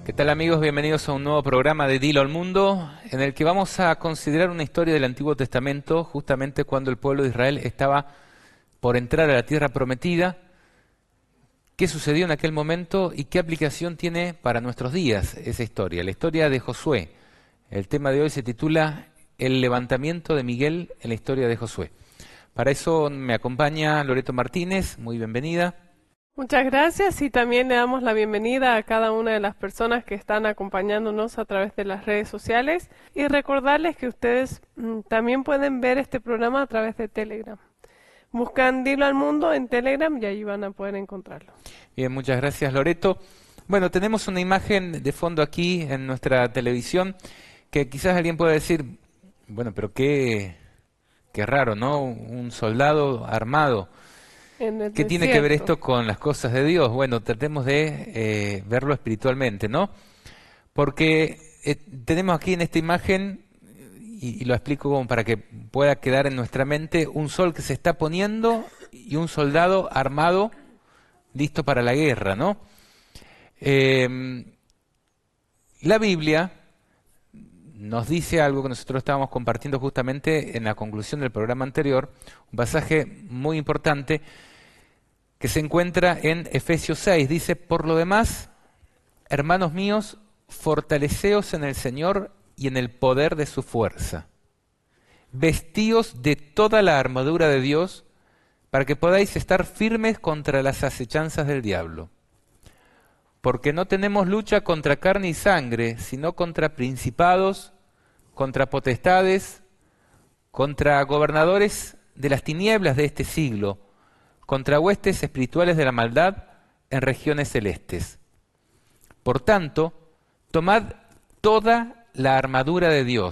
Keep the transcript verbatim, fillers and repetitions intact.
¿Qué tal, amigos? Bienvenidos a un nuevo programa de Dilo al Mundo, en el que vamos a considerar una historia del Antiguo Testamento, justamente cuando el pueblo de Israel estaba por entrar a la tierra prometida. ¿Qué sucedió en aquel momento y qué aplicación tiene para nuestros días esa historia? La historia de Josué. El tema de hoy se titula El levantamiento de Miguel en la historia de Josué. Para eso me acompaña Loreto Martínez. Muy bienvenida. Muchas gracias y también le damos la bienvenida a cada una de las personas que están acompañándonos a través de las redes sociales y recordarles que ustedes mm, también pueden ver este programa a través de Telegram. Buscan Dilo al Mundo en Telegram y ahí van a poder encontrarlo. Bien, muchas gracias, Loreto. Bueno, tenemos una imagen de fondo aquí en nuestra televisión que quizás alguien pueda decir, bueno, pero qué, qué raro, ¿no? Un soldado armado. En el ¿Qué tiene que ver desierto. esto con las cosas de Dios? Bueno, tratemos de eh, verlo espiritualmente, ¿no? Porque eh, tenemos aquí en esta imagen, y, y lo explico como para que pueda quedar en nuestra mente, un sol que se está poniendo y un soldado armado, listo para la guerra, ¿no? Eh, la Biblia nos dice algo que nosotros estábamos compartiendo justamente en la conclusión del programa anterior, un pasaje muy importante, que se encuentra en Efesios seis. Dice, por lo demás, hermanos míos, fortaleceos en el Señor y en el poder de su fuerza. Vestíos de toda la armadura de Dios para que podáis estar firmes contra las acechanzas del diablo. Porque no tenemos lucha contra carne y sangre, sino contra principados, contra potestades, contra gobernadores de las tinieblas de este siglo, contra huestes espirituales de la maldad en regiones celestes. Por tanto, tomad toda la armadura de Dios,